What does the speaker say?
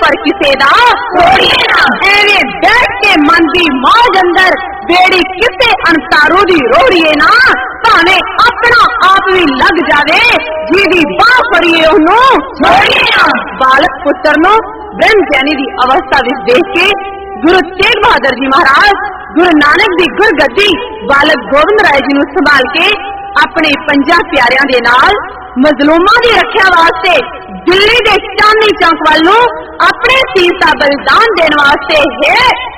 पर किसे दा छोड़िए ना। एवें बैठ के मन दी मौज अंदर बेड़ी किसे अनसारू दी रोड़िए ना। भावे अपना आप भी लग जावे जीदी बाह फड़िए ओनू छोड़िए ना। बालक पुत्र नो ब्रह्म ज्ञानी दी अवस्था विच देख के गुरु तेग बहादुर जी महाराज गुरु नानक दी गुरगद्दी बालक गोविंद राय जी नू संभाल के अपने 5 प्यारियां दे नाल मजलूमां दी रक्षा वास्ते दिल्ली दे चांदनी चौक वाल नू अपने सीस दा बलिदान देने वास्ते है